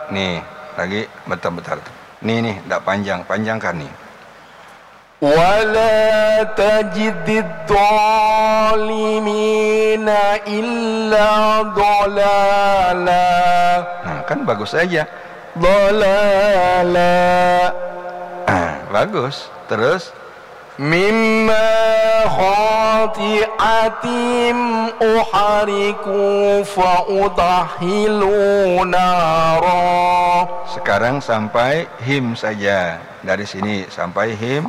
Nih, lagi bentar. Nih, enggak panjangkan nih. ولا تجد الظالمين إلا ضلالا. Nah, kan bagus aja. ضلالا. Bagus. Terus مما خاطئتهم أحرقوا فأدخلوا نارا. sekarang sampai him saja. Dari sini sampai him.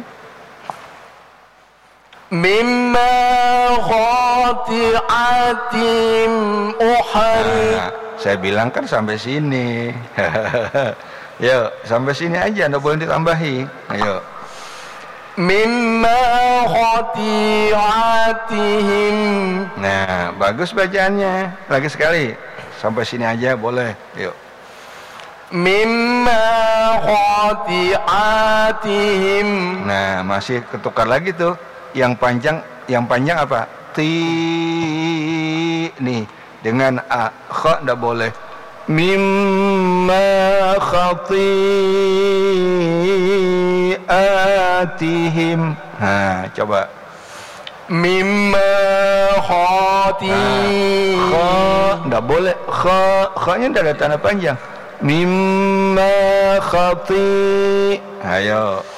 مما خاطئتهم أحرقوا. Nah, saya bilang kan sampai sini. Yuk, sampai sini aja, nggak boleh ditambahi. Ayo. Mimma khati'atihim. Nah, bagus bacaannya. Lagi sekali. Sampai sini aja boleh. Yuk. Mimma khati'atihim. Nah, masih ketukar lagi tuh. Yang panjang apa? Nih, dengan a. Kha enggak boleh. Mimma khati'atihim. Nah, coba. Mimma khati'atihim. Kha enggak boleh. Kha-nya enggak ada tanda panjang. Mimma khati'. Ayo.